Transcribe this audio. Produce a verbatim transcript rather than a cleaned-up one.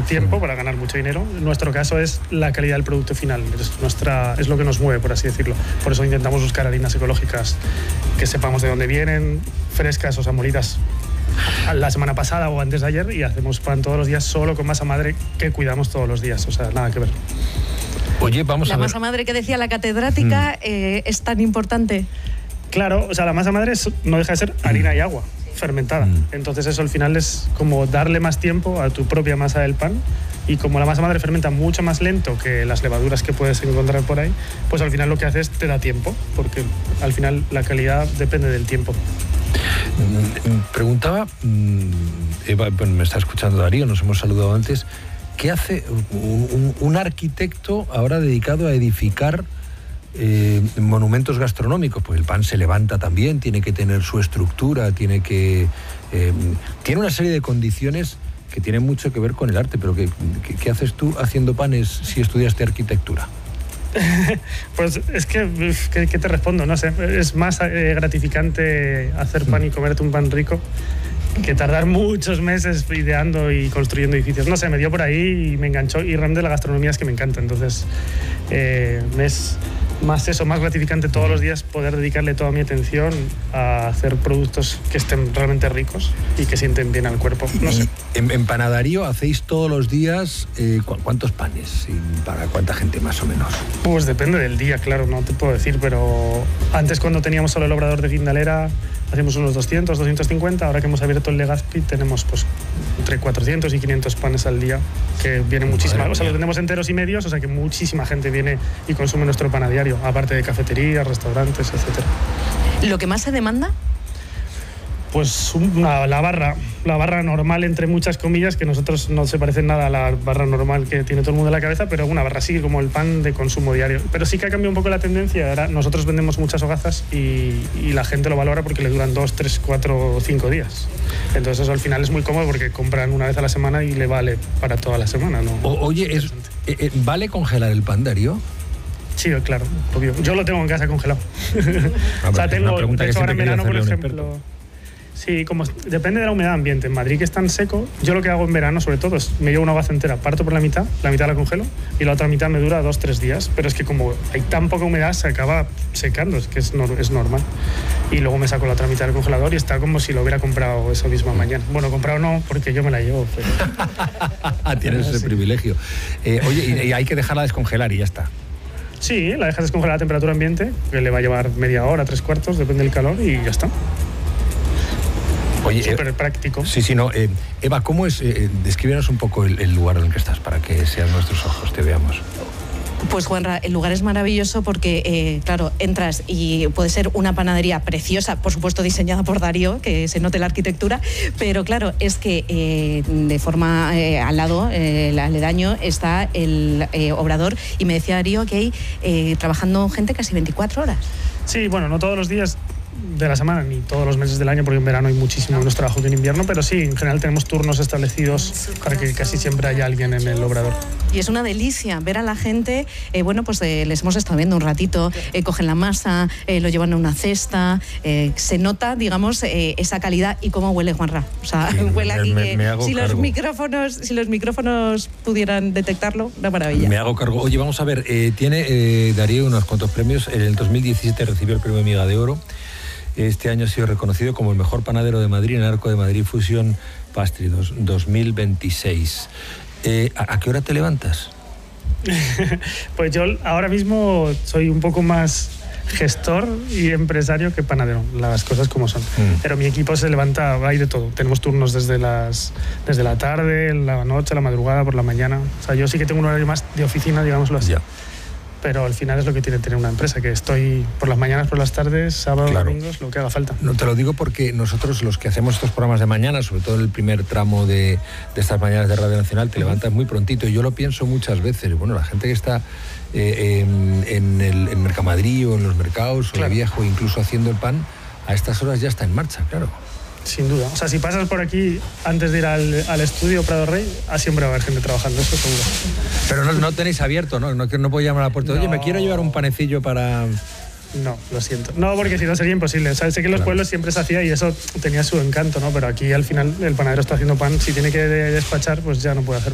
tiempo para ganar mucho dinero. En nuestro caso es la calidad del producto final, es, nuestra, es lo que nos mueve, por así decirlo. Por eso intentamos buscar harinas ecológicas que sepamos de dónde vienen, frescas o sea, molidas la semana pasada o antes de ayer, y hacemos pan todos los días solo con masa madre que cuidamos todos los días, o sea, nada que ver. Oye, vamos la a ver. La masa madre que decía la catedrática mm. eh, es tan importante. Claro, o sea, la masa madre es, no deja de ser harina y agua fermentada. Mm. Entonces eso al final es como darle más tiempo a tu propia masa del pan, y como la masa madre fermenta mucho más lento que las levaduras que puedes encontrar por ahí, pues al final lo que hace es te da tiempo, porque al final la calidad depende del tiempo. Preguntaba, Eva, bueno, me está escuchando Darío, nos hemos saludado antes, ¿qué hace un, un arquitecto ahora dedicado a edificar eh, monumentos gastronómicos? Pues el pan se levanta también, tiene que tener su estructura, tiene que... Eh, tiene una serie de condiciones que tienen mucho que ver con el arte, pero ¿qué, qué, qué haces tú haciendo panes si estudiaste arquitectura? Pues es que, ¿qué, qué te respondo? No sé, es más eh, gratificante hacer pan y comerte un pan rico que tardar muchos meses ideando y construyendo edificios. No sé, me dio por ahí y me enganchó, y realmente la gastronomía es que me encanta, entonces eh, me es más eso, más gratificante todos los días poder dedicarle toda mi atención a hacer productos que estén realmente ricos y que sienten bien al cuerpo. No sé. En, en Panadarío hacéis todos los días eh, ¿cuántos panes? ¿Y para cuánta gente más o menos? Pues depende del día, claro, no te puedo decir, pero antes, cuando teníamos solo el obrador de Guindalera, hacíamos unos doscientos, doscientos cincuenta. Ahora que hemos abierto el Legazpi tenemos pues entre cuatrocientos y quinientos panes al día, que viene muchísima, o sea, los vendemos enteros y medios, o sea que muchísima gente viene y consume nuestro pan a diario, aparte de cafeterías, restaurantes, etcétera. ¿Lo que más se demanda? Pues una, la barra, la barra normal, entre muchas comillas, que nosotros no se parece nada a la barra normal que tiene todo el mundo en la cabeza, pero una barra así, como el pan de consumo diario. Pero sí que ha cambiado un poco la tendencia. Ahora nosotros vendemos muchas hogazas y, y la gente lo valora porque le duran dos, tres, cuatro, cinco días. Entonces eso al final es muy cómodo porque compran una vez a la semana y le vale para toda la semana, ¿no? O, oye, es, eh, ¿vale congelar el pan, Darío? Sí, claro, obvio. Yo lo tengo en casa congelado. A ver, o sea, tengo, de hecho, ahora en verano, por ejemplo... Sí, como depende de la humedad ambiente. En Madrid, que es tan seco, yo lo que hago en verano, sobre todo, es me llevo una hogaza entera, parto por la mitad, la mitad la congelo y la otra mitad me dura dos, tres días. Pero es que como hay tan poca humedad, se acaba secando, es que es, no, es normal. Y luego me saco la otra mitad del congelador y está como si lo hubiera comprado esa misma mañana. Bueno, comprado no, porque yo me la llevo. Pero... Tienes ese sí. privilegio. Eh, oye, y, y hay que dejarla descongelar y ya está. Sí, la dejas descongelar a temperatura ambiente, que le va a llevar media hora, tres cuartos, depende del calor, y ya está. Oye, súper práctico. Sí, sí, no. Eh, Eva, ¿cómo es? Eh, descríbenos un poco el, el lugar en el que estás para que sean nuestros ojos, te veamos. Pues Juanra, el lugar es maravilloso porque, eh, claro, entras y puede ser una panadería preciosa, por supuesto diseñada por Darío, que se note la arquitectura, pero claro, es que eh, de forma eh, al lado, eh, el aledaño, está el eh, obrador, y me decía Darío que hay eh, trabajando gente casi veinticuatro horas. Sí, bueno, no todos los días de la semana ni todos los meses del año, porque en verano hay muchísimo menos trabajo que en invierno, pero sí, en general tenemos turnos establecidos para que casi siempre haya alguien en el obrador. Y es una delicia ver a la gente, eh, bueno, pues eh, les hemos estado viendo un ratito, eh, cogen la masa, eh, lo llevan a una cesta, eh, se nota, digamos, eh, esa calidad. ¿Y cómo huele, Juanra? O sea, sí, huele aquí me, que me hago si cargo. los micrófonos, si los micrófonos pudieran detectarlo, una maravilla. Me hago cargo. Oye, vamos a ver, eh, tiene eh, Darío unos cuantos premios. En el dos mil diecisiete recibió el premio Miga de Oro. Este año ha sido reconocido como el mejor panadero de Madrid en el Arco de Madrid Fusion Pastry dos mil veintiséis. Eh, ¿a, ¿A qué hora te levantas? Pues yo ahora mismo soy un poco más gestor y empresario que panadero, las cosas como son. Mm. Pero mi equipo se levanta, hay de todo. Tenemos turnos desde, las, desde la tarde, la noche, la madrugada, por la mañana. O sea, yo sí que tengo un horario más de oficina, digámoslo así. Ya. Pero al final es lo que tiene tener una empresa, que estoy por las mañanas, por las tardes, sábados, claro. domingos, lo que haga falta. No te lo digo porque nosotros, los que hacemos estos programas de mañana, sobre todo el primer tramo de, de estas mañanas de Radio Nacional, te levantas muy prontito. Y yo lo pienso muchas veces. Bueno, la gente que está eh, en, en el en Mercamadrid o en los mercados, claro. o de viejo, incluso haciendo el pan, a estas horas ya está en marcha, claro. Sin duda. O sea, si pasas por aquí antes de ir al, al estudio Prado Rey, siempre va a haber gente trabajando, eso seguro. Pero no, no tenéis abierto, ¿no? No, no puedo llamar a la puerta. Oye, no. me quiero llevar un panecillo para... No, lo siento. No, porque si no sería imposible. O sea, sé que en los claro. pueblos siempre se hacía y eso tenía su encanto, ¿no? Pero aquí al final el panadero está haciendo pan. Si tiene que despachar, pues ya no puede hacer.